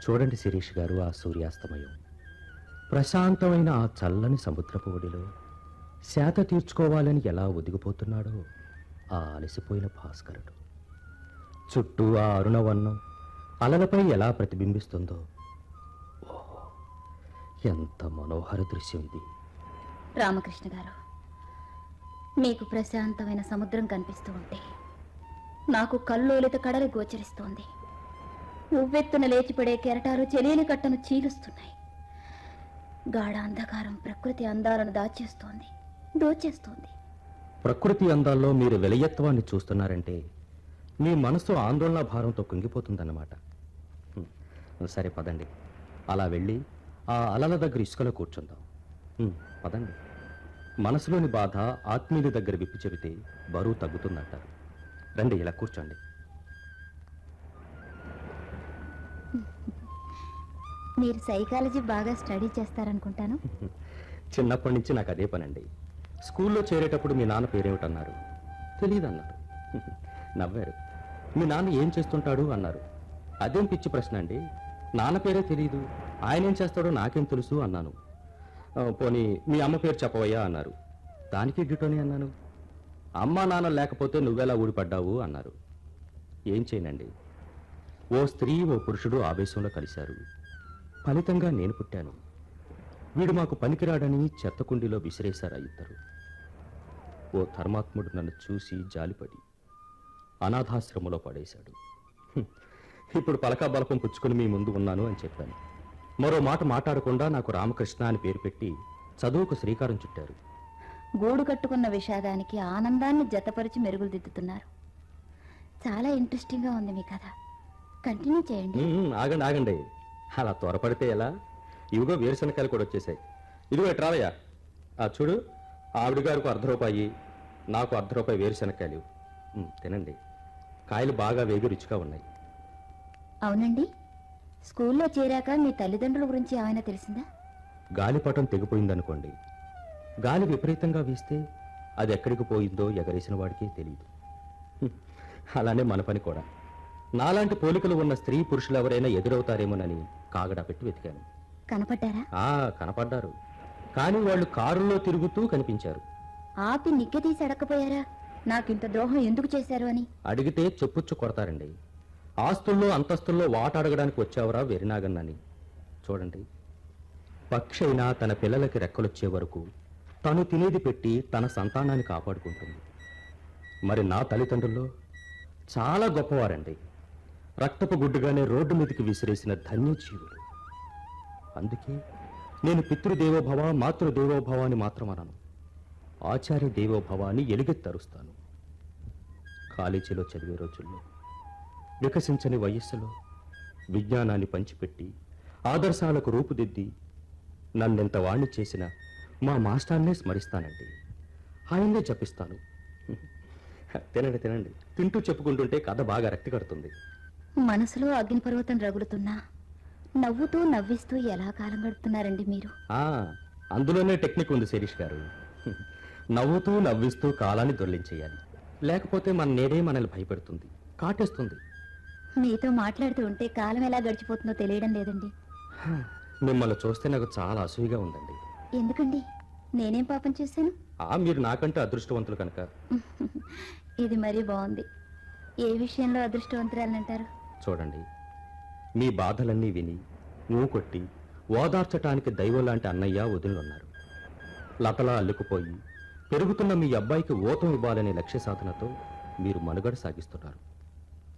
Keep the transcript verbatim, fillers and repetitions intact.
చూడండి శిరీష్ గారు, ఆ సూర్యాస్తమయం, ప్రశాంతమైన ఆ చల్లని సముద్రపు ఒడిలో శాత తీర్చుకోవాలని ఎలా ఒదిగిపోతున్నాడో ఆ అలసిపోయిన భాస్కరుడు. చుట్టూ ఆ అరుణవర్ణం అలలపై ఎలా ప్రతిబింబిస్తుందో. ఓహో, ఎంత మనోహర దృశ్యం ఇది. రామకృష్ణ గారు, మీకు ప్రశాంతమైన సముద్రం కనిపిస్తూ ఉంటే నాకు కల్లోలిత కడలి గోచరిస్తోంది. ఉవ్వెత్తున లేచిపడే కెరటాలు చెలీలి కట్టను చీలుస్తున్నాయి. గాఢ అంధకారం ప్రకృతి అందాలను దాచేస్తోంది, దోచేస్తోంది. ప్రకృతి అందాల్లో మీరు వెలయత్వాన్ని చూస్తున్నారంటే మీ మనసు ఆందోళన భారంతో కుంగిపోతుందన్నమాట. హ్మ్. సరే పదండి, అలా వెళ్ళి ఆ అలల దగ్గర ఇసుకలో కూర్చుందాం. హ్మ్, పదండి. మనసులోని బాధ ఆత్మీయుల దగ్గర విప్పి చెబితే బరువు తగ్గుతుందంటారు. రండి, ఇలా కూర్చోండి. మీరు సైకాలజీ బాగా స్టడీ చేస్తారనుకుంటాను. చిన్నప్పటి నుంచి నాకు అదే పనండి. స్కూల్లో చేరేటప్పుడు మీ నాన్న పేరేమిటన్నారు? తెలియదన్నారు. నవ్వారు. మీ నాన్న ఏం చేస్తుంటాడు అన్నారు. అదేం పిచ్చి ప్రశ్న అండి, నాన్న పేరే తెలియదు, ఆయన ఏం చేస్తాడో నాకేం తెలుసు అన్నాను. పోనీ మీ అమ్మ పేరు చెప్పవయ్యా అన్నారు. దానికి డ్యూటోని అన్నాను. అమ్మ నాన్న లేకపోతే నువ్వెలా ఊడిపడ్డావు అన్నారు. ఏం చేయనండి, ఓ స్త్రీ ఓ పురుషుడు ఆవేశంలో కలిశారు. ఫలితంగా నేను పుట్టాను. వీడు మాకు పనికిరాడని చెత్తకుండిలో విసిరేశారు ఇద్దరు. ఓ ధర్మాత్ముడు నన్ను చూసి జాలిపడి అనాథాశ్రమంలో పడేశాడు. ఇప్పుడు పలకా బలపం పుచ్చుకుని మీ ముందు ఉన్నాను అని చెప్పాను. మరో మాట మాట్లాడకుండా నాకు రామకృష్ణ అని పేరు పెట్టి చదువుకు శ్రీకారం చుట్టారు. గూడు కట్టుకున్న విషాదానికి ఆనందాన్ని జతపరిచి మెరుగులు దిద్దుతున్నారు. చాలా ఇంట్రెస్టింగ్గా ఉంది మీ కథ, కంటిన్యూ చేయండి. ఆగండి ఆగండి, అలా త్వరపడితే ఎలా? ఇవిగో వేరుశనకాయలు కూడా వచ్చేసాయి. ఇదిగో ఎట్రావయ్యా, ఆ చూడు, ఆవిడ గారికి అర్ధ రూపాయి, నాకు అర్ధ రూపాయి వేరుశనకాయలు. తినండి, కాయలు బాగా వేగి రుచిగా ఉన్నాయి. అవునండి, స్కూల్లో చేరాక మీ తల్లిదండ్రుల గురించి ఏమైనా తెలిసిందా? గాలిపటం తెగిపోయిందనుకోండి, గాలి విపరీతంగా వీస్తే అది ఎక్కడికి పోయిందో ఎగరేసిన వాడికి తెలియదు. అలానే మన పని కూడా. నాలాంటి పోలికలు ఉన్న స్త్రీ పురుషులు ఎవరైనా ఎదురవుతారేమోనని కాగడా పెట్టి వెతికాను. కనపడ్డారా? ఆ కనపడ్డారు, కానీ వాళ్ళు కారులో తిరుగుతూ కనిపించారు. ఆపి నిగ్గదీసి అడగకపోయారా, నాకింత ద్రోహం ఎందుకు చేశారు అని? అడిగితే చెప్పుచ్చు కొడతారండి. ఆస్తుల్లో అంతస్తుల్లో వాట అడగడానికి వచ్చావరా వెరినాగన్నని. చూడండి, పక్షి అయినా తన పిల్లలకి రెక్కలొచ్చే వరకు తను తినేది పెట్టి తన సంతానాన్ని కాపాడుకుంటుంది. మరి నా తల్లిదండ్రుల్లో చాలా గొప్పవారండి. రక్తపు గుడ్డుగానే రోడ్డు మీదకి విసిరేసిన ధన్యజీవులు. అందుకే నేను పితృదేవోభవ మాతృదేవోభవ అని మాత్రం అనను, ఆచార్య దేవోభవ అని ఎలుగెత్తరుస్తాను. కాలేజీలో చదివే రోజుల్లో, వికసించని వయస్సులో విజ్ఞానాన్ని పంచిపెట్టి ఆదర్శాలకు రూపుదిద్ది నన్నెంత వాణ్ణి చేసిన మా మాస్టర్నే స్మరిస్తానండి. ఆయన్నే జపిస్తాను. తినండి తినండి, తింటూ చెప్పుకుంటుంటే కథ బాగా రక్తి కడుతుంది. మనసులో అగ్నిపర్వతం రగులుతున్నా నవ్వుతూ నవ్విస్తూ ఎలా కాలం గడుపుతున్నారండి మీరు? ఆ అందులోనే టెక్నిక్ ఉంది శిరీష్ గారు. నవ్వుతూ నవ్విస్తూ కాలాన్ని దొర్లించేయాలి, లేకపోతే మన నేడే మనల్ని భయపెడుతుంది, కాటేస్తుంది. మీతో మాట్లాడుతూ ఉంటే కాలం ఎలా గడిచిపోతుందో తెలియడం లేదండి. మిమ్మల్ని చూస్తే నాకు చాలా అసూయగా ఉందండి. ఎందుకండి? నేనేం పాపం చేశాను? ఆ మీరు నాకంటే అదృష్టవంతులు కనుక. ఇది మరీ బాగుంది. ఏ విషయంలో అదృష్టవంతురాలంటారు? చూడండి, మీ బాధలన్నీ విని నువ్వు కొట్టి ఓదార్చటానికి దైవం లాంటి అన్నయ్య వదినులున్నారు. లతలా అల్లుకుపోయి పెరుగుతున్న మీ అబ్బాయికి ఓతం ఇవ్వాలనే లక్ష్య సాధనతో మీరు మనుగడ సాగిస్తున్నారు.